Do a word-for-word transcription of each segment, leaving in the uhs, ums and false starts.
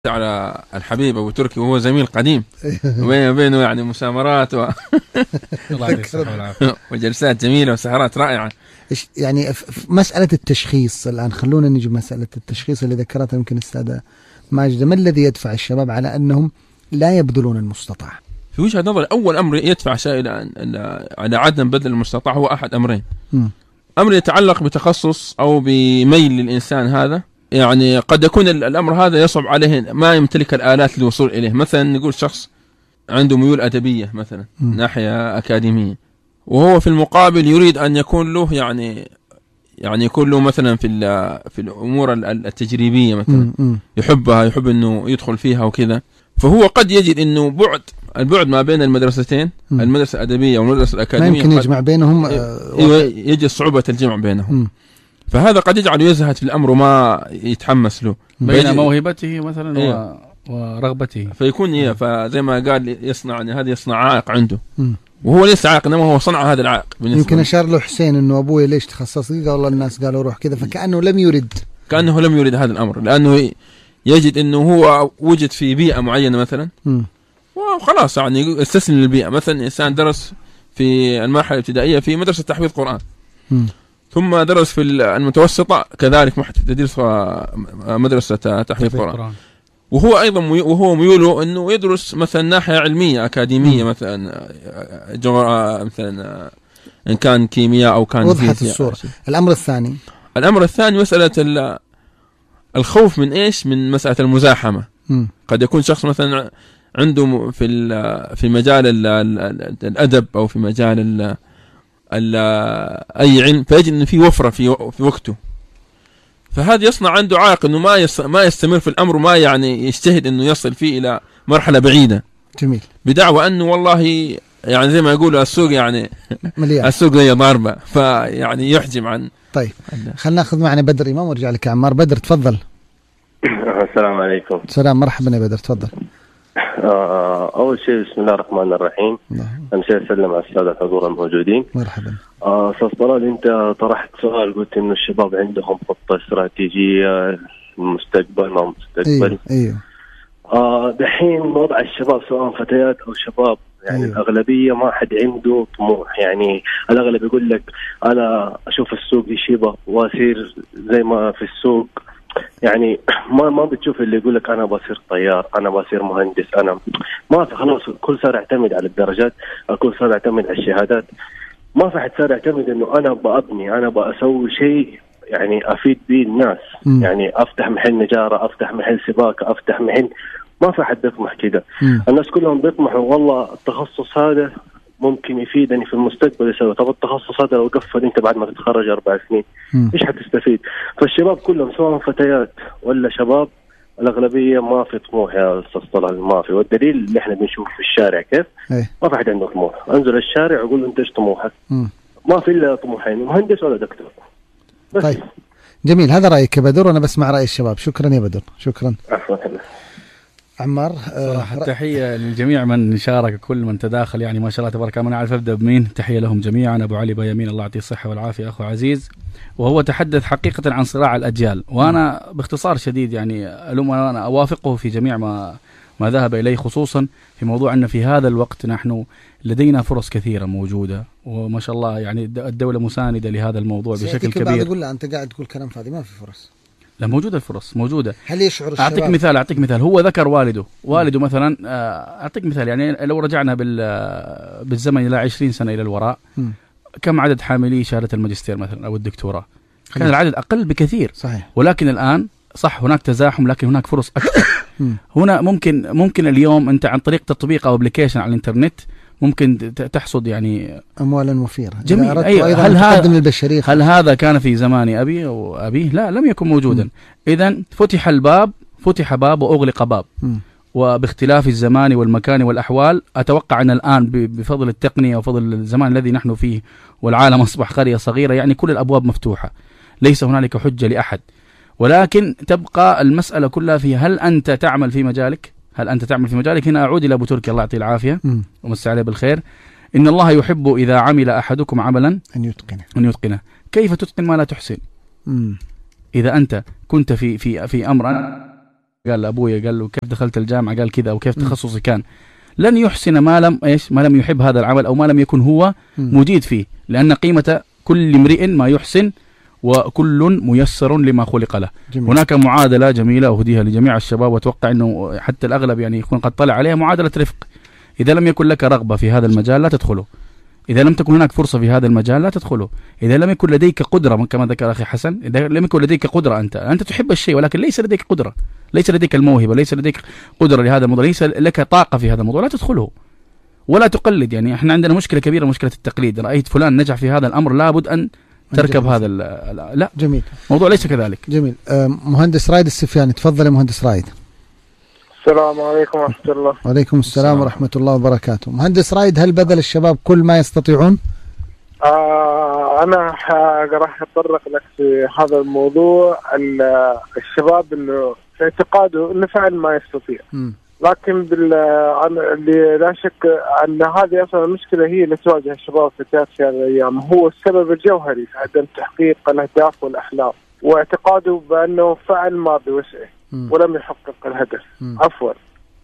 على الحبيب أبو تركي وهو زميل قديم وبينه وبينه يعني مسامرات و... وجلسات جميلة وسهرات رائعة. يعني مسألة التشخيص الآن، خلونا نجي مسألة التشخيص اللي ذكرتها يمكن السادة ماجدة. ما الذي يدفع الشباب على أنهم لا يبذلون المستطاع؟ في وجهة نظري أول أمر يدفع شيء على عدم بذل المستطاع هو أحد أمرين. م. أمر يتعلق بتخصص أو بميل للإنسان هذا، يعني قد يكون الأمر هذا يصعب عليه، ما يمتلك الآلات للوصول إليه. مثلا نقول شخص عنده ميول أدبية مثلا م. ناحية أكاديمية، وهو في المقابل يريد أن يكون له يعني يعني يكون له مثلا في في الأمور التجريبية مثلا م. م. يحبها، يحب إنه يدخل فيها وكذا. فهو قد يجد إنه بعد البعد ما بين المدرستين م. المدرسة الأدبية والمدرسة الأكاديمية ما يمكن يجمع بينهم، يجد صعوبة الجمع بينهم م. فهذا قد يجعل يزهد في الأمر وما يتحمس له بين موهبته مثلا إيه؟ ورغبته، فيكون إيه فزي ما قال يصنع هذا يصنع عائق عنده م. وهو ليس عائق، إنما هو صنع هذا العائق. يمكن أشار له حسين إنه أبوي ليش تخصص، قال والله الناس قالوا روح كذا، فكأنه لم يرد كأنه لم يرد هذا الأمر، لأنه يجد إنه هو وجد في بيئة معينة مثلا م. وخلاص يعني استسلم للبيئة. مثلا إنسان درس في المرحلة الابتدائية في مدرسة تحفيظ قرآن م. ثم درس في المتوسطة كذلك تدرس مدرسة تحفيظ قرآن، وهو أيضا وهو ميوله إنه يدرس مثلا ناحية علمية أكاديمية م. مثلا جغرافيا مثلا إن كان كيمياء أو كان وضحت الصورة. الأمر الثاني الأمر الثاني مسألة الخوف من إيش؟ من مسألة المزاحمة م. قد يكون شخص مثلا عنده في في مجال الأدب أو في مجال ال ال أي علم، فيجد إنه في وفرة في في وقته، فهذا يصنع عنده عائق إنه ما ما يستمر في الأمر وما يعني يجتهد إنه يصل فيه إلى مرحلة بعيدة. جميل. بدعوى أنه والله يعني زي ما يقولوا السوق يعني مليان. السوق زي ضاربة، فيعني يحجم عن. طيب خلنا ناخذ معنا بدر إمام ورجع لك عمار. بدر تفضل. السلام عليكم. السلام، مرحبا يا بدر تفضل. أول شيء بسم الله الرحمن الرحيم. أنا شيء أسلم على السادة الحضور الموجودين. مرحبا. أستاذ طلال، أنت طرحت سؤال، قلت إنه الشباب عندهم خطة استراتيجية المستقبل ما مستقبل. أيوه. آه دحين وضع الشباب سواء فتيات أو شباب يعني أيوه. الأغلبية ما حد عنده طموح، يعني الأغلب يقول لك أنا أشوف السوق يشيبه وأصير زي ما في السوق، يعني ما ما بتشوف اللي يقول لك انا بصير طيار، انا بصير مهندس، انا ما في، خلاص كل صار يعتمد على الدرجات، الكل صار يعتمد على الشهادات، ما في حد صار يعتمد انه انا بابني، انا بسوي شيء يعني افيد به الناس م. يعني افتح محل نجاره، افتح محل سباكه، افتح محل، ما في حد يطمح كده. الناس كلهم بيطمحوا والله التخصص هذا ممكن يفيدني في المستقبل يسوي، طب التخصص هذا لو قفل انت بعد ما تتخرج اربع سنين ايش حتستفيد؟ فالشباب كلهم سواء فتيات ولا شباب الاغلبيه ما في طموح يا استاذ طلال، ما في، والدليل اللي احنا بنشوف في الشارع كيف ايه؟ ما في حد عنده طموح. انزل الشارع واقول له انت ايش طموحك؟ م. ما في الا طموحين، مهندس ولا دكتور بس. طيب جميل، هذا رايك يا بدر، وانا بسمع راي الشباب. شكرا يا بدر. شكرا. عفوا. عمار. صراحة تحية للجميع من شارك، كل من تداخل، يعني ما شاء الله تبارك الله. أنا عارف أبدأ بمين. تحية لهم جميعا. أبو علي بيامين الله يعطيه الصحة والعافية، أخو عزيز، وهو تحدث حقيقة عن صراع الأجيال، وأنا باختصار شديد يعني ألوم أنا أوافقه في جميع ما ما ذهب إليه، خصوصا في موضوع أن في هذا الوقت نحن لدينا فرص كثيرة موجودة، وما شاء الله يعني الدولة مساندة لهذا الموضوع بشكل كبير. يقول لا أنت قاعد تقول كلام فاضي، ما في فرص. لا، موجودة الفرص، موجودة. هل يشعر الشباب؟ أعطيك مثال أعطيك مثال هو ذكر والده والده مثلا. أعطيك مثال، يعني لو رجعنا بالزمن إلى عشرين سنة إلى الوراء، م. كم عدد حاملي شهادة الماجستير مثلا أو الدكتوراه؟ كان العدد أقل بكثير. صحيح. ولكن الآن صح هناك تزاحم، لكن هناك فرص أكثر. هنا ممكن ممكن اليوم أنت عن طريق تطبيق أو أبليكيشن على الإنترنت ممكن تحصد يعني أموالا وفيرة. جميل. أيوة. هل هذا هل هذا كان في زمان أبي أو أبيه؟ لا، لم يكن موجودا. إذن فتح الباب، فتح باب وأغلق باب. م. وباختلاف الزمان والمكان والأحوال، أتوقع أن الآن بفضل التقنية وفضل الزمان الذي نحن فيه والعالم أصبح قرية صغيرة، يعني كل الأبواب مفتوحة، ليس هنالك حجة لأحد، ولكن تبقى المسألة كلها في هل أنت تعمل في مجالك؟ هل أنت تعمل في مجالك؟ هنا أعود إلى أبو تركي الله يعطيه العافية ومسي عليه بالخير. إن الله يحب إذا عمل أحدكم عملا أن يتقنه أن يتقنه. كيف تتقن ما لا تحسن؟ م. إذا أنت كنت في في في أمر قال لأبويا قال له كيف دخلت الجامعة، قال كذا، أو كيف تخصصي كان، لن يحسن ما لم إيش ما لم يحب هذا العمل أو ما لم يكن هو مجيد فيه، لأن قيمة كل امرئ ما يحسن وكل ميسر لما خلق له. جميل. هناك معادلة جميلة أهديها لجميع الشباب، وأتوقع أنه حتى الأغلب يعني يكون قد طلع عليها، معادلة رفق. إذا لم يكن لك رغبة في هذا المجال لا تدخله، إذا لم تكن هناك فرصة في هذا المجال لا تدخله، إذا لم يكن لديك قدرة كما ذكر أخي حسن، إذا لم يكن لديك قدرة، أنت أنت تحب الشيء ولكن ليس لديك قدرة، ليس لديك الموهبة، ليس لديك قدرة لهذا الموضوع، ليس لك طاقة في هذا الموضوع، لا تدخله ولا تقلد. يعني احنا عندنا مشكلة كبيرة، مشكلة التقليد. رأيت فلان نجح في هذا الأمر لابد أن تركب هذا. لا جميل، موضوع ليس كذلك. جميل. مهندس رائد السفياني، تفضل يا مهندس رائد. السلام عليكم ورحمة الله. وعليكم السلام ورحمة الله وبركاته. مهندس رائد، هل بذل الشباب كل ما يستطيعون؟ آه أنا راح أتطرق لك في هذا الموضوع. الشباب إنه في اعتقاده إنه فعل ما يستطيع، م. لكن اللي لا شك أن هذه أصلا المشكلة هي اللي تواجه الشباب والفتيات في هذه الأيام، هو السبب الجوهري في عدم تحقيق الأهداف والأحلام، واعتقاده بأنه فعل ما بوسعه ولم يحقق الهدف. عفوا،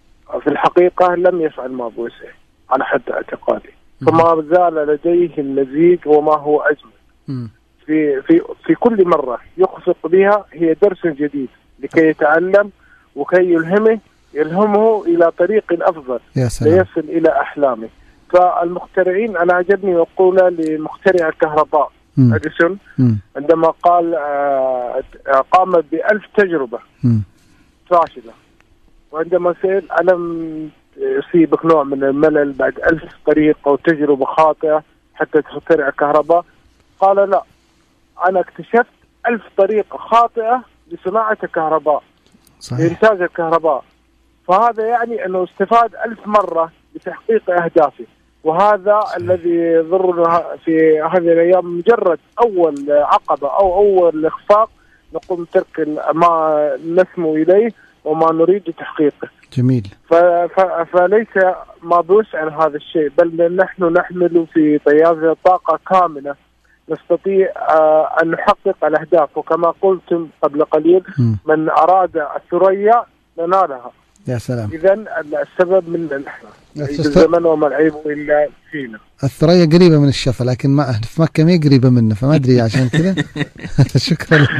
في الحقيقة لم يفعل ما بوسعه على حد اعتقادي، فما زال لديه المزيد وما هو أجمل. في في في كل مرة يخفق بها هي درس جديد لكي يتعلم وكي يلهمه يلهمه إلى طريق أفضل ليصل إلى أحلامه. فالمخترعين، أنا عجبني مقولة لمخترع الكهرباء أديسون عندما قال آه قام بألف تجربة م. فاشلة، وعندما سئل ألم يصيبك نوع من الملل بعد ألف طريقة أو تجربة خاطئة حتى تخترع الكهرباء؟ قال لا، أنا اكتشفت ألف طريقة خاطئة لصناعة الكهرباء، لإنتاج الكهرباء. فهذا يعني أنه استفاد ألف مرة لتحقيق أهدافه، وهذا الذي يضرنا في هذه الأيام. مجرد أول عقبة أو أول إخفاق نقوم ترك ما نسمو إليه وما نريد تحقيقه. جميل. ف... ف... فليس ما بوسعنا هذا الشيء، بل نحن نحمل في طيازنا طاقة كاملة نستطيع آه أن نحقق الأهداف. وكما قلتم قبل قليل، م. من أراد الثريا ننالها. يا سلام. إذن السبب منا نحن، الزمن وما العيب إلا فينا. الثريا قريبة من الشفا، لكن ما في مكة ما قريبة منه، فما أدري عشان كذا. شكرا لك.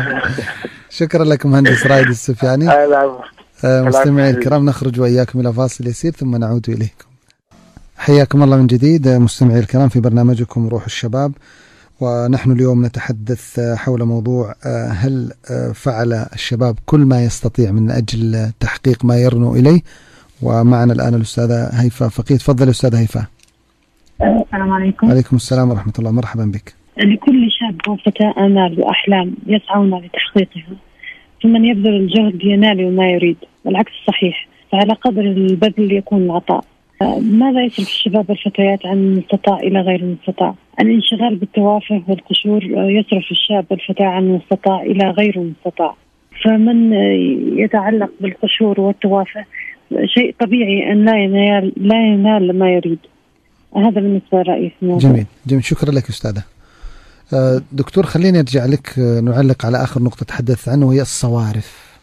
شكرا لك مهندس رائد السفياني. آه مستمعي الكرام، نخرج وإياكم إلى فاصل يسير ثم نعود إليكم. حياكم الله من جديد مستمعي الكرام في برنامجكم روح الشباب، ونحن اليوم نتحدث حول موضوع هل فعل الشباب كل ما يستطيع من أجل تحقيق ما يرنو إليه. ومعنا الآن الأستاذة هيفاء فقيه. تفضل أستاذة هيفاء. السلام عليكم. وعليكم السلام ورحمة الله، مرحبا بك. لكل شاب وفتاة آمال وأحلام يسعون لتحقيقها، فمن يبذل الجهد ينال ما يريد، والعكس صحيح، فعلى قدر البذل يكون العطاء. ماذا يصرف الشباب والفتيات عن المستطاع إلى غير المستطاع؟ الانشغال بالتوافه والقشور يصرف الشاب والفتاة عن المستطاع إلى غير المستطاع. فمن يتعلق بالقشور والتوافه شيء طبيعي أن لا ينال لا ينال ما يريد. هذا بالنسبة لرأيي. جميل جميل، شكرا لك أستاذة. دكتور، خليني أرجع لك نعلق على آخر نقطة تحدث عنه، وهي الصوارف.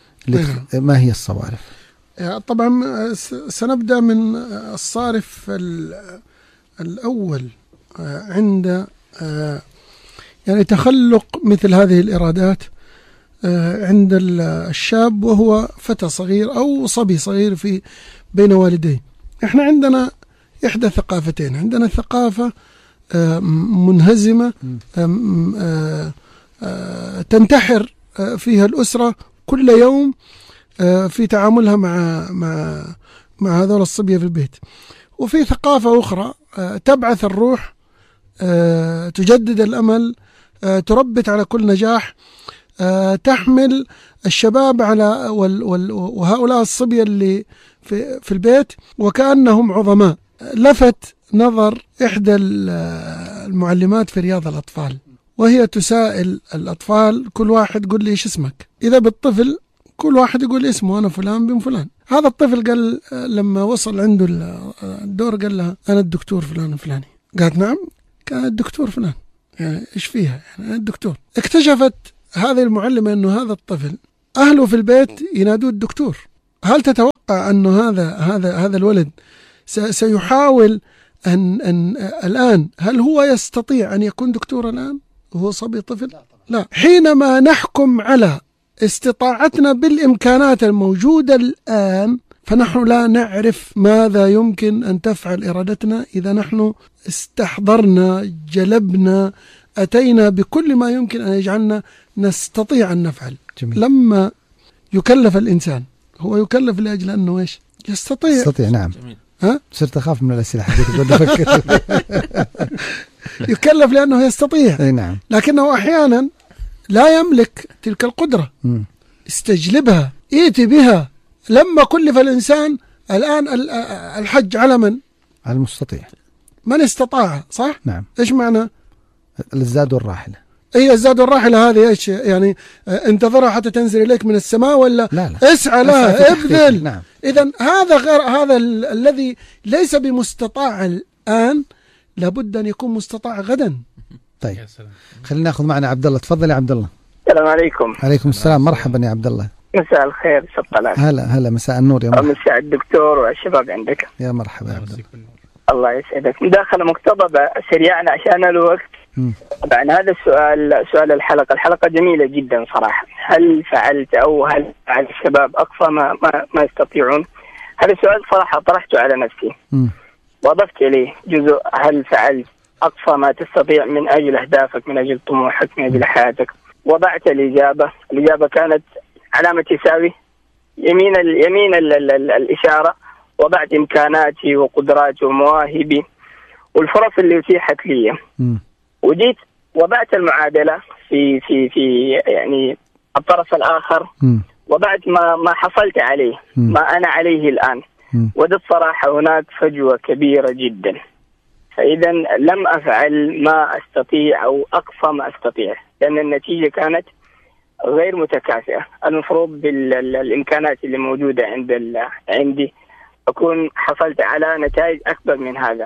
ما هي الصوارف؟ طبعا سنبدأ من الصارف الأول عند يعني تخلق مثل هذه الإرادات عند الشاب وهو فتى صغير أو صبي صغير في بين والديه. احنا عندنا إحدى ثقافتين، عندنا ثقافة منهزمة تنتحر فيها الأسرة كل يوم في تعاملها مع مع مع هذول الصبية في البيت، وفي ثقافة أخرى تبعث الروح، تجدد الأمل، تربت على كل نجاح، تحمل الشباب على وهؤلاء الصبية اللي في في البيت وكأنهم عظماء. لفت نظر إحدى المعلمات في رياض الأطفال وهي تسائل الأطفال كل واحد قل لي إيش اسمك. إذا بالطفل كل واحد يقول اسمه أنا فلان بن فلان. هذا الطفل قال لما وصل عنده الدور قال لها أنا الدكتور فلان فلاني. قالت نعم. كان الدكتور فلان، يعني إيش فيها يعني الدكتور. اكتشفت هذه المعلمة أنه هذا الطفل أهله في البيت ينادوا الدكتور. هل تتوقع أنه هذا هذا هذا الولد سيحاول أن أن الآن هل هو يستطيع أن يكون دكتور الآن وهو صبي طفل؟ لا. حينما نحكم على استطاعتنا بالإمكانات الموجودة الآن فنحن لا نعرف ماذا يمكن أن تفعل إرادتنا إذا نحن استحضرنا، جلبنا، أتينا بكل ما يمكن أن يجعلنا نستطيع أن نفعل. جميل. لما يكلف الإنسان هو يكلف لأجل أنه إيش؟ يستطيع. يستطيع. نعم. جميل. ها؟ صرت أخاف من الأسئلة حقيقة. يكلف لأنه يستطيع. أي نعم. لكنه أحيانا لا يملك تلك القدرة. م. استجلبها، ائتي بها. لما كلف الإنسان الآن الحج على من؟ على المستطيع. من استطاع، صح؟ نعم. إيش معنى؟ الزاد والراحلة. أي الزاد والراحلة هذه إيش يعني؟ انتظرها حتى تنزل إليك من السماء ولا لا لا. اسعى لها، ابذل. نعم. إذن هذا غير هذا ال الذي ليس بمستطاع الآن لابد أن يكون مستطاع غدا. طيب خلينا ناخذ معنا عبد الله. تفضل يا عبد الله. السلام عليكم. عليكم السلام. مرحبا يا عبد الله. مساء الخير. شطلات. هلا هلا. مساء النور يا مرحبا. مساء الدكتور والشباب عندك. يا مرحبا يا عبد الله. الله يسعدك. مداخلة مقتضبة سريعا عشان الوقت. م. طبعا هذا السؤال سؤال الحلقة الحلقة جميلة جدا صراحة. هل فعلت أو هل فعل الشباب أقصى ما, ما, ما يستطيعون؟ هذا السؤال صراحة طرحته على نفسي. م. وضفت إليه جزء هل فعلت أقصى ما تستطيع من أجل أهدافك، من أجل طموحك، من أجل حياتك. وضعت الإجابة الإجابة كانت علامة يساوي يمين ال يمين ال ال ال الإشارة. وضعت إمكاناتي وقدراتي ومواهبي والفرص اللي أتيحت لي. م. وجيت وضعت المعادلة في في في يعني الطرف الآخر. م. وضعت ما ما حصلت عليه، م. ما أنا عليه الآن. وجدت صراحة هناك فجوة كبيرة جدا. فإذا لم أفعل ما أستطيع أو أقصى ما أستطيع، لأن النتيجة كانت غير متكافئة. المفروض بالإمكانات اللي موجودة عند عندي أكون حصلت على نتائج أكبر من هذا.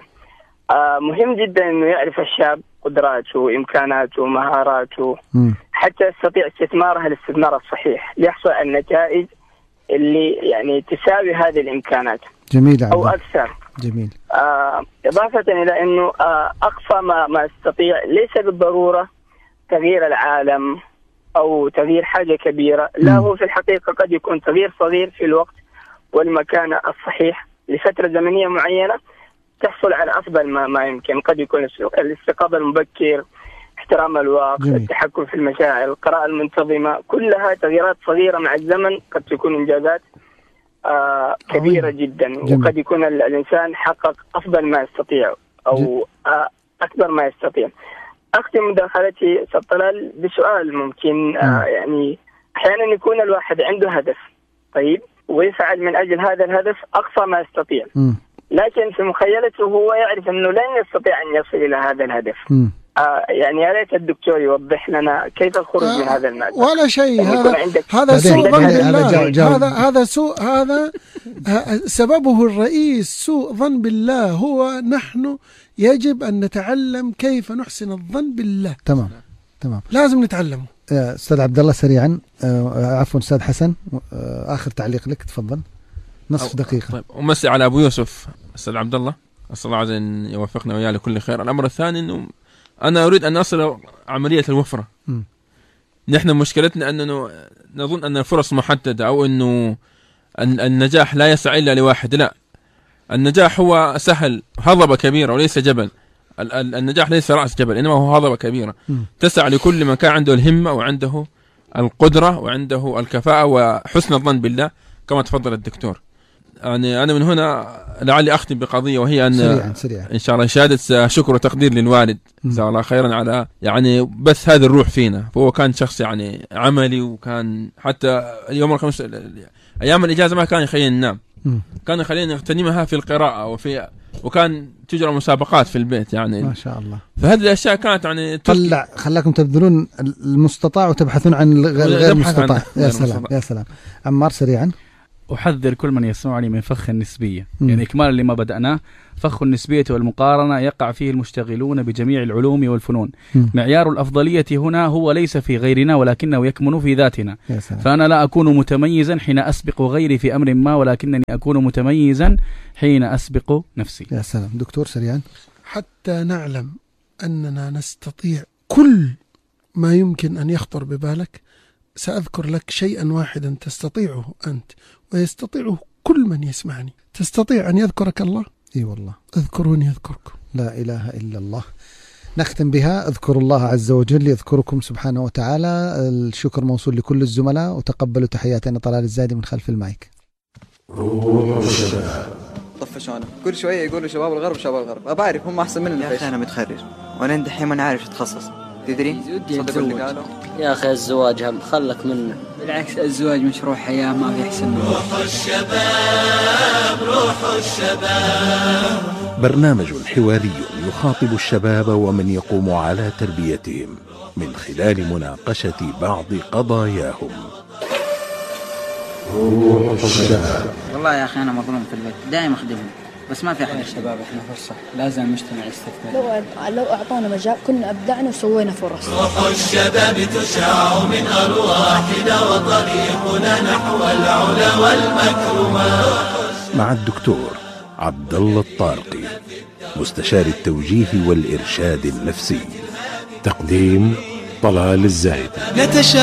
آه مهم جدا أنه يعرف الشاب قدراته، إمكاناته، مهاراته، م. حتى يستطيع استثمارها الاستثمار الصحيح ليحصل على النتائج اللي يعني تساوي هذه الإمكانات. جميل أو أكثر. جميل. آه إضافة إلى أنه آه أقصى ما, ما استطيع ليس بالضرورة تغيير العالم أو تغيير حاجة كبيرة. لا، هو في الحقيقة قد يكون تغيير صغير في الوقت والمكان الصحيح لفترة زمنية معينة تحصل على أفضل ما, ما يمكن. قد يكون الاستيقاظ المبكر، احترام الوقت، جميل. التحكم في المشاعر، القراءة المنتظمة، كلها تغييرات صغيرة مع الزمن قد تكون إنجازات آه كبيرة جميل. جدا. جميل. وقد يكون الإنسان حقق أفضل ما يستطيع أو آه أكبر ما يستطيع. أختم مداخلتي سطلال بسؤال ممكن. آه يعني أحيانا يكون الواحد عنده هدف طيب ويفعل من أجل هذا الهدف أقصى ما يستطيع، م. لكن في مخيلته هو يعرف أنه لن يستطيع أن يصل إلى هذا الهدف. م. آه يعني يا ريت الدكتور يوضح لنا كيف الخروج آه من هذا المأزق. ولا شيء. هذا هذا سوء ظن بالله. هذا هذا سوء هذا سببه الرئيس سوء ظن بالله. هو نحن يجب أن نتعلم كيف نحسن الظن بالله. تمام تمام. لازم نتعلمه. أستاذ عبد الله سريعا. عفوا أستاذ حسن، آخر تعليق لك تفضل. نصف دقيقة. طيب ومسي على أبو يوسف أستاذ عبد الله، أسأل الله عز أن يوفقنا وياه لكل خير. الأمر الثاني أنه أنا أريد أن أصل عملية الوفرة. م. نحن مشكلتنا أنه نظن أن الفرص محددة أو أنه النجاح لا يسعى إلا لواحد. لا، النجاح هو سهل، هضبة كبيرة وليس جبل. النجاح ليس رأس جبل، إنما هو هضبة كبيرة م. تسعى لكل من كان عنده الهمة وعنده القدرة وعنده الكفاءة وحسن الظن بالله كما تفضل الدكتور. يعني أنا من هنا لعلي أختم بقضية، وهي أن سريعا سريعا. إن شاء الله شهادة شكر وتقدير للوالد جزاه الله خيرا على يعني بس هذه الروح فينا. فهو كان شخص يعني عملي، وكان حتى يوم الخميس أيام الإجازة ما كان يخلينا ننام، كان يخلينا نغتنمها في القراءة وفي وكان تجرى مسابقات في البيت يعني ما شاء الله. فهذه الأشياء كانت يعني طلع خلاكم تبذلون المستطاع وتبحثون عن غير المستطاع. يا سلام يا سلام. عمار سريعا. أحذر كل من يسمعني من فخ النسبية. م. يعني إكمالا لما بدأناه، فخ النسبية والمقارنة يقع فيه المشتغلون بجميع العلوم والفنون. م. معيار الأفضلية هنا هو ليس في غيرنا ولكنه يكمن في ذاتنا. فأنا لا أكون متميزا حين أسبق غيري في أمر ما، ولكنني أكون متميزا حين أسبق نفسي. يا سلام. دكتور سريعا. حتى نعلم أننا نستطيع كل ما يمكن أن يخطر ببالك، سأذكر لك شيئا واحدا تستطيعه أنت ويستطيعه كل من يسمعني. تستطيع أن يذكرك الله؟ إي والله. اذكروني يذكركم. لا إله إلا الله. نختم بها: اذكروا الله عز وجل يذكركم سبحانه وتعالى. الشكر موصول لكل الزملاء، وتقبلوا تحياتنا طلال الزايدي من خلف المايك. روح الشباب. طفشونا كل شوية يقولوا شباب الغرب شباب الغرب. أبى أعرف هم أحسن مننا. يا أخي أنا متخرج وأنا دحين ما عارف أتخصص. تدري؟ صدق اللي قالوا. يا أخي الزواج هم خلك منه. بالعكس الزواج مشروع حياة ما في أحسن منه. روح الشباب روح الشباب. برنامج حواري يخاطب الشباب ومن يقوم على تربيتهم من خلال مناقشة بعض قضاياهم. روح الشباب. والله يا أخي أنا مظلوم في البيت، دائما أخدمهم بس ما في أحد. الشباب إحنا فرصة، لازم المجتمع يستثمر. لو لو أعطونا مجال كنا أبدعنا وسوينا فرص. روح الشباب تشع من أرواحنا وطريقنا نحو العلا والمكرمات. مع الدكتور عبد الله الطارقي، مستشار التوجيه والإرشاد النفسي. تقديم طلال الزايدي.